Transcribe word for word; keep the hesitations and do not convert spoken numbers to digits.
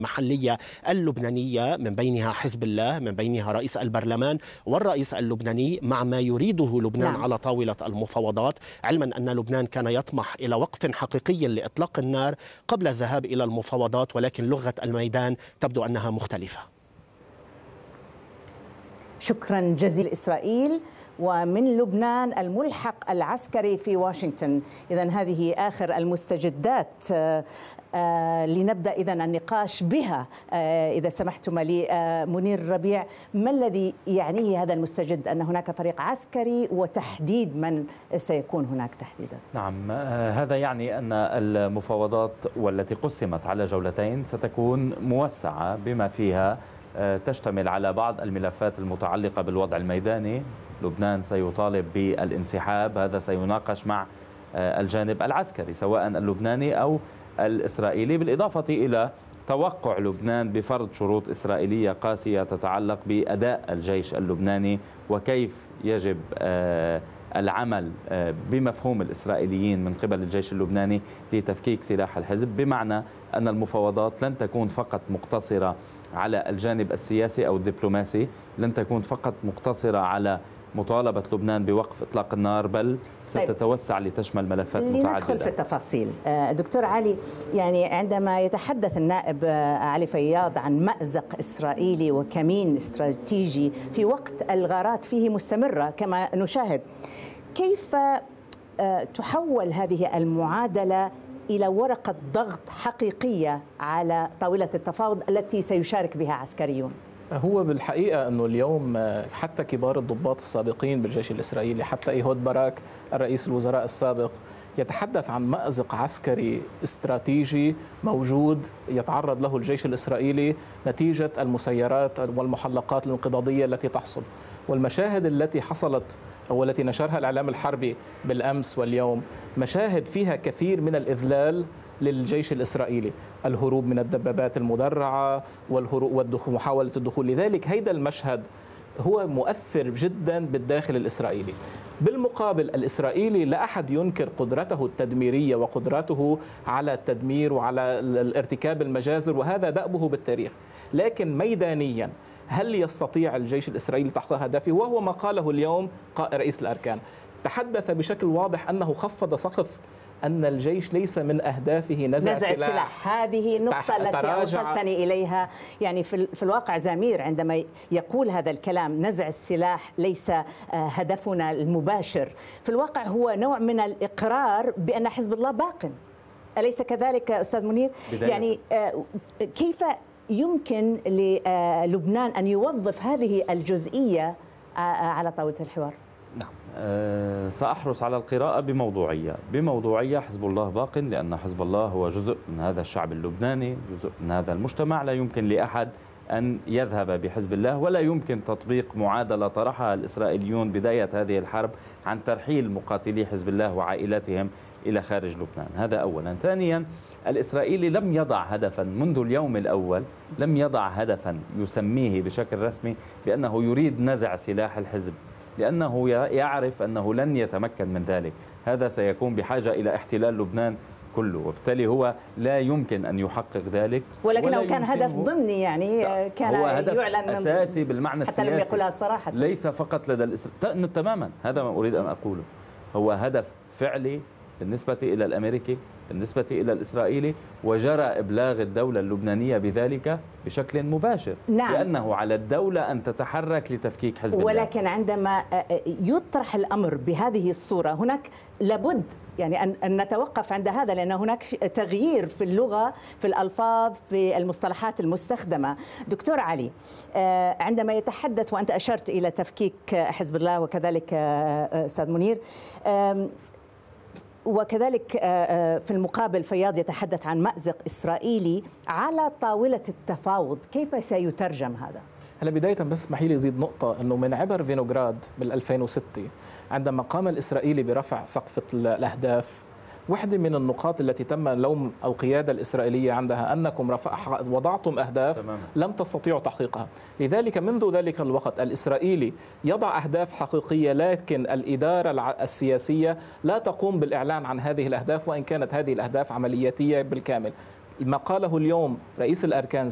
المحلية اللبنانية من بينها حزب الله، من بينها رئيس البرلمان والرئيس اللبناني، مع ما يريده لبنان نعم. على طاولة المفاوضات، علما أن لبنان كان يطمح إلى وقف حقيقي لإطلاق النار قبل الذهاب إلى المفاوضات، ولكن لغة الميدان تبدو أنها مختلفة. شكرا جزيلا. إسرائيل ومن لبنان الملحق العسكري في واشنطن. إذن هذه آخر المستجدات آه لنبدأ إذن النقاش بها آه إذا سمحتم لي. آه منير ربيع، ما الذي يعنيه هذا المستجد أن هناك فريق عسكري وتحديد من سيكون هناك تحديدا؟ نعم، آه هذا يعني أن المفاوضات والتي قسمت على جولتين ستكون موسعة بما فيها آه تشتمل على بعض الملفات المتعلقة بالوضع الميداني. لبنان سيطالب بالانسحاب، هذا سيناقش مع آه الجانب العسكري سواء اللبناني أو الإسرائيلي، بالإضافة إلى توقع لبنان بفرض شروط إسرائيلية قاسية تتعلق بأداء الجيش اللبناني وكيف يجب العمل بمفهوم الإسرائيليين من قبل الجيش اللبناني لتفكيك سلاح الحزب، بمعنى أن المفاوضات لن تكون فقط مقتصرة على الجانب السياسي أو الدبلوماسي، لن تكون فقط مقتصرة على مطالبة لبنان بوقف إطلاق النار، بل ستتوسع لتشمل ملفات متعددة. لندخل في التفاصيل. دكتور علي، يعني عندما يتحدث النائب علي فياض عن مأزق إسرائيلي وكمين استراتيجي في وقت الغارات فيه مستمرة كما نشاهد، كيف تحول هذه المعادلة إلى ورقة ضغط حقيقية على طاولة التفاوض التي سيشارك بها عسكريون؟ هو بالحقيقة أنه اليوم حتى كبار الضباط السابقين بالجيش الإسرائيلي، حتى إيهود باراك الرئيس الوزراء السابق، يتحدث عن مأزق عسكري استراتيجي موجود يتعرض له الجيش الإسرائيلي نتيجة المسيرات والمحلقات الانقضاضية التي تحصل. والمشاهد التي حصلت أو التي نشرها الإعلام الحربي بالأمس واليوم مشاهد فيها كثير من الإذلال للجيش الإسرائيلي، الهروب من الدبابات المدرعة والهروب ومحاولة الدخول. لذلك هيدا المشهد هو مؤثر جدا بالداخل الإسرائيلي. بالمقابل الإسرائيلي لا أحد ينكر قدرته التدميرية وقدرته على التدمير وعلى الارتكاب المجازر، وهذا دأبه بالتاريخ. لكن ميدانيا هل يستطيع الجيش الإسرائيلي تحقيق هدفه؟ وهو ما قاله اليوم رئيس الأركان، تحدث بشكل واضح أنه خفض يقول أن الجيش ليس من أهدافه نزع, نزع السلاح. السلاح هذه النقطة التي أوصلتني إليها. يعني في, في الواقع زمير عندما يقول هذا الكلام نزع السلاح ليس هدفنا المباشر، في الواقع هو نوع من الإقرار بأن حزب الله باق، أليس كذلك أستاذ منير؟ بداية. يعني كيف يمكن للبنان أن يوظف هذه الجزئية على طاولة الحوار؟ نعم، أه سأحرص على القراءة بموضوعية. بموضوعية حزب الله باق، لأن حزب الله هو جزء من هذا الشعب اللبناني، جزء من هذا المجتمع. لا يمكن لأحد أن يذهب بحزب الله، ولا يمكن تطبيق معادلة طرحها الإسرائيليون بداية هذه الحرب عن ترحيل مقاتلي حزب الله وعائلاتهم إلى خارج لبنان. هذا أولا. ثانيا، الإسرائيلي لم يضع هدفا منذ اليوم الأول، لم يضع هدفا يسميه بشكل رسمي بأنه يريد نزع سلاح الحزب، لأنه يعرف أنه لن يتمكن من ذلك. هذا سيكون بحاجة إلى احتلال لبنان كله، وبالتالي هو لا يمكن أن يحقق ذلك. ولكنه كان هدف ضمني، يعني كان هو هدف يعلن أساسي بالمعنى حتى السياسي، لم يقلها صراحة، ليس فقط لدى الإسرائيلي. تماما، هذا ما أريد أن أقوله. هو هدف فعلي بالنسبة إلى الأمريكي، بالنسبة إلى الإسرائيلي، وجرى إبلاغ الدولة اللبنانية بذلك بشكل مباشر. نعم. لأنه على الدولة أن تتحرك لتفكيك حزب الله. ولكن عندما يطرح الأمر بهذه الصورة هناك لابد يعني أن نتوقف عند هذا، لأن هناك تغيير في اللغة، في الألفاظ، في المصطلحات المستخدمة. دكتور علي، عندما يتحدث، وأنت أشرت إلى تفكيك حزب الله وكذلك أستاذ منير، وكذلك في المقابل فياض يتحدث عن مأزق إسرائيلي على طاولة التفاوض، كيف سيترجم هذا؟ هلا بداية بس اسمحي لي أزيد نقطة، أنه من عبر فينوغراد بال ألفين وستة عندما قام الإسرائيلي برفع سقف الأهداف، واحدة من النقاط التي تم لوم القيادة الإسرائيلية عندها أنكم رفع وضعتم أهداف تمام. لم تستطيعوا تحقيقها. لذلك منذ ذلك الوقت الإسرائيلي يضع أهداف حقيقية، لكن الإدارة السياسية لا تقوم بالإعلان عن هذه الأهداف، وإن كانت هذه الأهداف عملياتية بالكامل. ما قاله اليوم رئيس الأركان